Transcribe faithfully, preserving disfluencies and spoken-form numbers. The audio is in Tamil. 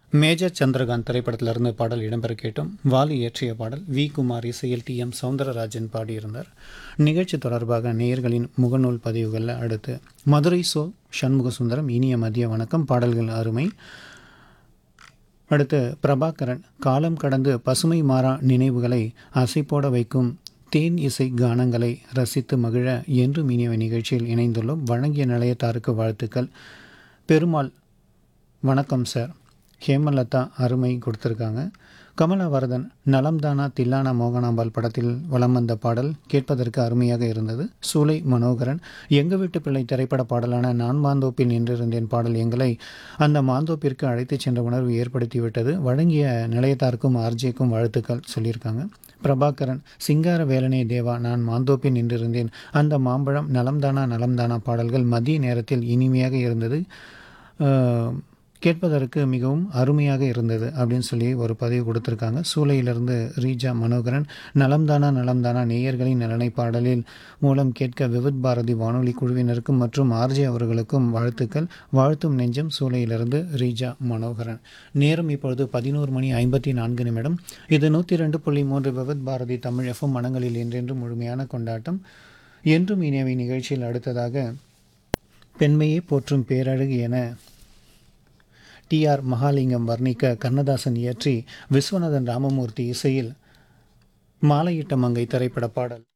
மேஜர் சந்திரகாந்த் திரைப்படத்திலிருந்து பாடல் இடம்பெற கேட்டும். வாலி இயற்றிய பாடல் வி குமார் இசையில் டி எம் சௌந்தரராஜன் பாடியிருந்தார். நிகழ்ச்சி தொடர்பாக நேயர்களின் முகநூல் பதிவுகளில் அடுத்து மதுரை சோ சண்முக சுந்தரம் இனிய மதிய வணக்கம், பாடல்கள் அருமை. அடுத்து பிரபாகரன் காலம் கடந்து பசுமை மாறா நினைவுகளை அசைப்போட வைக்கும் தேன் இசை கானங்களை ரசித்து மகிழ என்றும் இனிய நிகழ்ச்சியில் இணைந்துள்ளோம். வழங்கிய நிலையத்தாருக்கு வாழ்த்துக்கள். பெருமாள் வணக்கம் சார். ஹேமலதா அருமை கொடுத்துருக்காங்க. கமலவரதன் நலம்தானா தில்லானா மோகனாம்பாள் படத்தில் வலம் வந்த பாடல் கேட்பதற்கு அருமையாக இருந்தது. சூலை மனோகரன் எங்கள் வீட்டு பிள்ளை திரைப்பட பாடலான நான் மாந்தோப்பில் நின்றிருந்தேன் பாடல் எங்களை அந்த மாந்தோப்பிற்கு அழைத்து சென்ற உணர்வு ஏற்படுத்திவிட்டது. வழங்கிய நிலையத்தாருக்கும் ஆர்ஜேக்கும் வாழ்த்துக்கள் சொல்லியிருக்காங்க. பிரபாகரன் சிங்கார வேலனே தேவா நான் மாந்தோப்பில் நின்றிருந்தேன் அந்த மாம்பழம் நலம்தானா நலம்தானா பாடல்கள் மதிய நேரத்தில் இனிமையாக இருந்தது, கேட்பதற்கு மிகவும் அருமையாக இருந்தது அப்படின்னு சொல்லி ஒரு பதிவு கொடுத்துருக்காங்க. சூளையிலிருந்து ரீஜா மனோகரன் நலம்தானா நலம்தானா நேயர்களின் நலனை பாடலில் மூலம் கேட்க விவித் பாரதி வானொலி குழுவினருக்கும் மற்றும் ஆர்ஜே அவர்களுக்கும் வாழ்த்துக்கள். வாழ்த்தும் நெஞ்சம் சூளையிலிருந்து ரீஜா மனோகரன். நேரம் இப்பொழுது பதினோரு மணி ஐம்பத்தி நான்கு நிமிடம். இது நூற்றி ரெண்டு புள்ளி மூன்று விவித் பாரதி தமிழ் எஃப்எம் மனங்களில் என்றென்றும் முழுமையான கொண்டாட்டம். என்றும் இனியவை நிகழ்ச்சியில் அடுத்ததாக பெண்மையே போற்றும் பேரழகு என டி ஆர் மகாலிங்கம் வர்ணிக்க கண்ணதாசன் இயற்றி விஸ்வநாதன் ராமமூர்த்தி இசையில் மாலையிட்ட மங்கை திரைப்பட பாடல்.